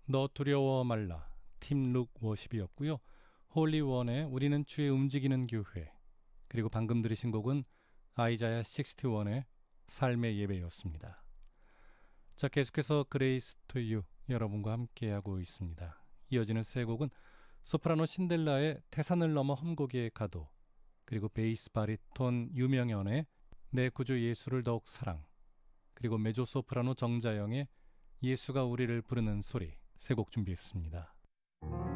너 두려워 말라, 팀 룩 워십이었고요. 홀리원의 우리는 주의 움직이는 교회, 그리고 방금 들으신 곡은 아이자야 61의 삶의 예배였습니다. 자, 계속해서 그레이스 투 유 여러분과 함께하고 있습니다. 이어지는 세 곡은 소프라노 신델라의 태산을 넘어 험곡의 가도, 그리고 베이스 바리톤 유명연의 내 구주 예수를 더욱 사랑, 그리고 메조 소프라노 정자영의 예수가 우리를 부르는 소리, 세 곡 준비했습니다.